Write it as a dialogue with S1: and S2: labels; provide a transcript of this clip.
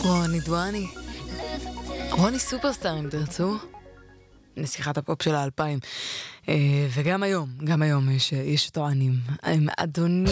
S1: רוני דואני, רוני סופרסטאר אם תרצו, נסיכת הפופ של ה-2000, וגם היום יש טוענים, אדוני